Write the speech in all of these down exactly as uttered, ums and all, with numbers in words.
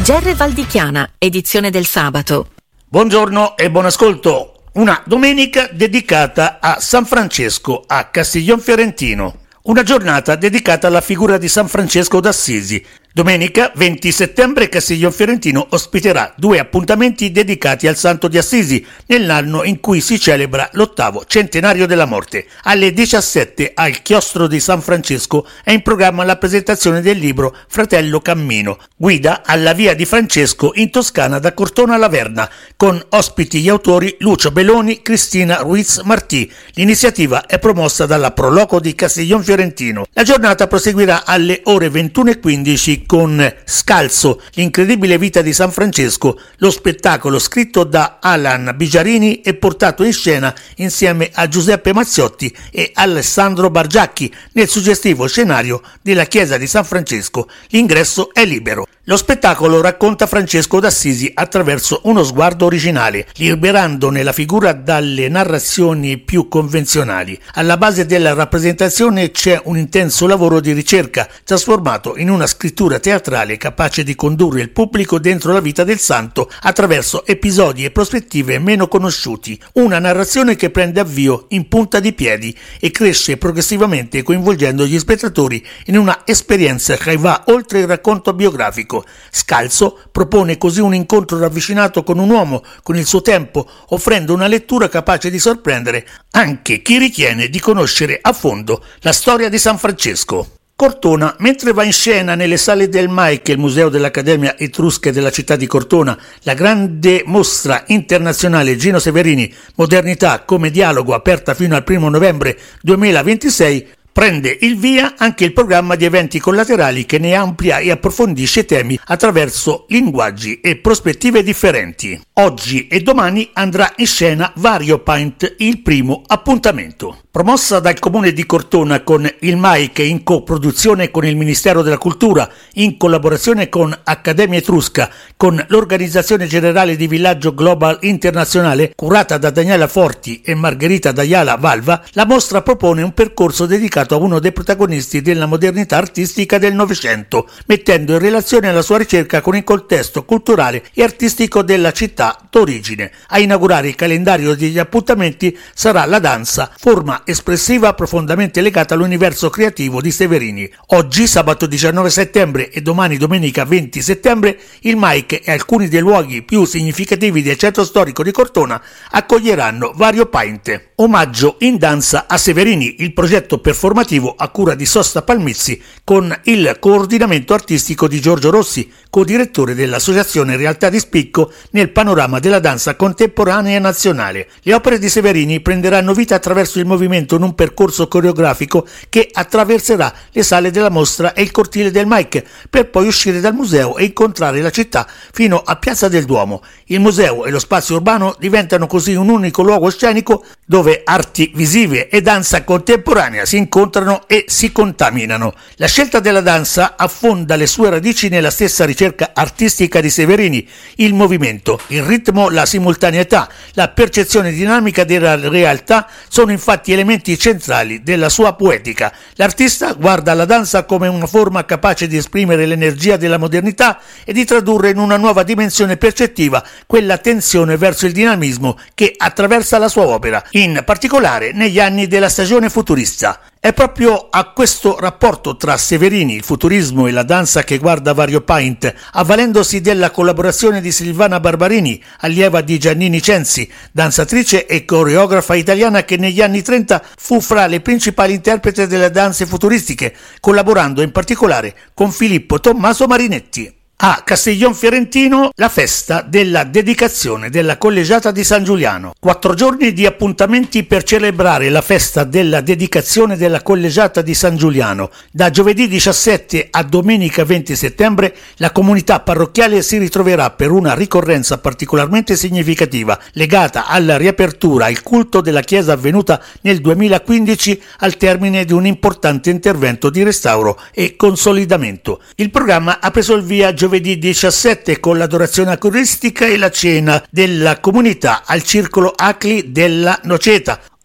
Gerre Valdichiana, edizione del sabato. Buongiorno e buon ascolto. Una domenica dedicata a San Francesco a Castiglion Fiorentino. Una giornata dedicata alla figura di San Francesco d'Assisi. Domenica venti settembre Castiglion Fiorentino ospiterà due appuntamenti dedicati al Santo di Assisi nell'anno in cui si celebra l'ottavo centenario della morte. Alle diciassette al chiostro di San Francesco è in programma la presentazione del libro Fratello Cammino, guida alla via di Francesco in Toscana da Cortona alla Verna, con ospiti gli autori Lucio Belloni, Cristina Ruiz Martì. L'iniziativa è promossa dalla Proloco di Castiglion Fiorentino. La giornata proseguirà alle ore ventuno e quindici con Scalzo, l'incredibile vita di San Francesco, lo spettacolo scritto da Alan Bigiarini e portato in scena insieme a Giuseppe Mazziotti e Alessandro Bargiacchi nel suggestivo scenario della chiesa di San Francesco. L'ingresso è libero. Lo spettacolo racconta Francesco d'Assisi attraverso uno sguardo originale, liberandone la figura dalle narrazioni più convenzionali. Alla base della rappresentazione c'è un intenso lavoro di ricerca, trasformato in una scrittura teatrale capace di condurre il pubblico dentro la vita del santo attraverso episodi e prospettive meno conosciuti. Una narrazione che prende avvio in punta di piedi e cresce progressivamente coinvolgendo gli spettatori in una esperienza che va oltre il racconto biografico. Scalzo propone così un incontro ravvicinato con un uomo, con il suo tempo, offrendo una lettura capace di sorprendere anche chi ritiene di conoscere a fondo la storia di San Francesco. Cortona, mentre va in scena nelle sale del M A I C, il Museo dell'Accademia Etrusca della città di Cortona, la grande mostra internazionale Gino Severini, Modernità come dialogo, aperta fino al primo novembre duemilaventisei, prende il via anche il programma di eventi collaterali che ne amplia e approfondisce temi attraverso linguaggi e prospettive differenti. Oggi e domani andrà in scena Variopint, il primo appuntamento. Promossa dal Comune di Cortona con il M A I C in coproduzione con il Ministero della Cultura, in collaborazione con Accademia Etrusca, con l'Organizzazione Generale di Villaggio Global Internazionale, curata da Daniela Forti e Margherita D'Ayala Valva, la mostra propone un percorso dedicato a uno dei protagonisti della modernità artistica del Novecento, mettendo in relazione la sua ricerca con il contesto culturale e artistico della città d'origine. A inaugurare il calendario degli appuntamenti sarà la danza, forma espressiva profondamente legata all'universo creativo di Severini. Oggi, sabato diciannove settembre e domani domenica venti settembre, il M A I C e alcuni dei luoghi più significativi del centro storico di Cortona accoglieranno Variopint. Omaggio in danza a Severini, il progetto performativo a cura di Sosta Palmizzi con il coordinamento artistico di Giorgio Rossi, co-direttore dell'Associazione Realtà di Spicco nel panorama della danza contemporanea nazionale. Le opere di Severini prenderanno vita attraverso il movimento in un percorso coreografico che attraverserà le sale della mostra e il cortile del M A I C per poi uscire dal museo e incontrare la città fino a Piazza del Duomo. Il museo e lo spazio urbano diventano così un unico luogo scenico dove arti visive e danza contemporanea si incontrano e si contaminano. La scelta della danza affonda le sue radici nella stessa ricerca artistica di Severini, il movimento, il ritmo, la simultaneità, la percezione dinamica della realtà sono infatti elementi centrali della sua poetica. L'artista guarda la danza come una forma capace di esprimere l'energia della modernità e di tradurre in una nuova dimensione percettiva quella tensione verso il dinamismo che attraversa la sua opera, in particolare negli anni della stagione futurista. È proprio a questo rapporto tra Severini, il futurismo e la danza che guarda Variopint, avvalendosi della collaborazione di Silvana Barbarini, allieva di Giannini Censi, danzatrice e coreografa italiana che negli anni trenta fu fra le principali interpreti delle danze futuristiche, collaborando in particolare con Filippo Tommaso Marinetti. A Castiglion Fiorentino la festa della dedicazione della collegiata di San Giuliano. Quattro giorni di appuntamenti per celebrare la festa della dedicazione della collegiata di San Giuliano. Da giovedì diciassette a domenica venti settembre la comunità parrocchiale si ritroverà per una ricorrenza particolarmente significativa legata alla riapertura al culto della chiesa avvenuta nel duemilaquindici al termine di un importante intervento di restauro e consolidamento. Il programma ha preso il via giovedì diciassette con l'adorazione eucaristica e la cena della comunità al circolo Acli della Noceta.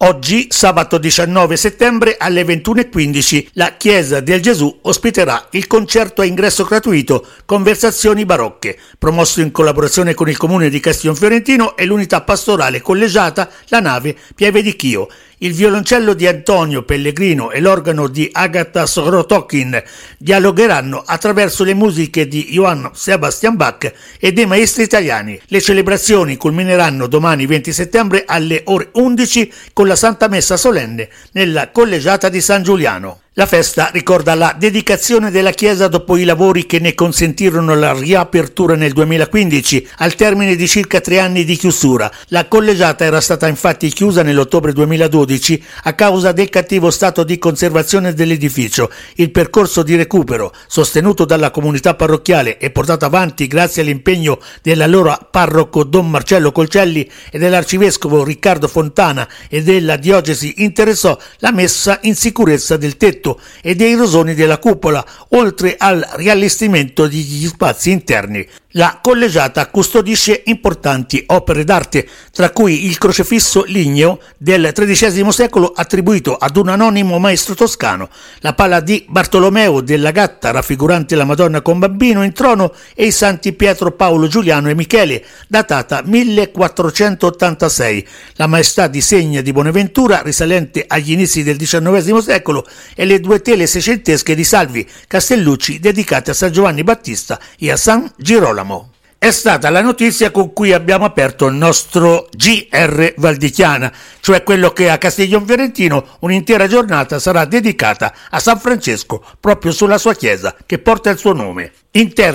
Oggi, sabato diciannove settembre, alle ventuno e quindici, la Chiesa del Gesù ospiterà il concerto a ingresso gratuito Conversazioni barocche, promosso in collaborazione con il Comune di Castiglionfiorentino e l'unità pastorale collegiata La Nave Pieve di Chio. Il violoncello di Antonio Pellegrino e l'organo di Agata Sorotokin dialogheranno attraverso le musiche di Johann Sebastian Bach e dei maestri italiani. Le celebrazioni culmineranno domani venti settembre alle ore undici con la Santa Messa solenne nella collegiata di San Giuliano. La festa ricorda la dedicazione della chiesa dopo i lavori che ne consentirono la riapertura nel duemilaquindici, al termine di circa tre anni di chiusura. La collegiata era stata infatti chiusa nell'ottobre duemiladodici a causa del cattivo stato di conservazione dell'edificio. Il percorso di recupero, sostenuto dalla comunità parrocchiale e portato avanti grazie all'impegno dell'allora parroco Don Marcello Colcelli e dell'arcivescovo Riccardo Fontana e della diocesi, interessò la messa in sicurezza del tetto e dei rosoni della cupola, oltre al riallestimento degli spazi interni. La collegiata custodisce importanti opere d'arte, tra cui il crocefisso ligneo del tredicesimo secolo attribuito ad un anonimo maestro toscano, la pala di Bartolomeo della Gatta raffigurante la Madonna con bambino in trono e i santi Pietro, Paolo, Giuliano e Michele, datata millequattrocentottantasei, la Maestà di Segna di Bonaventura risalente agli inizi del diciannovesimo secolo e le due tele seicentesche di Salvi Castellucci dedicate a San Giovanni Battista e a San Girolamo. È stata la notizia con cui abbiamo aperto il nostro G R Valdichiana, cioè quello che a Castiglionfiorentino un'intera giornata sarà dedicata a San Francesco, proprio sulla sua chiesa che porta il suo nome. Inter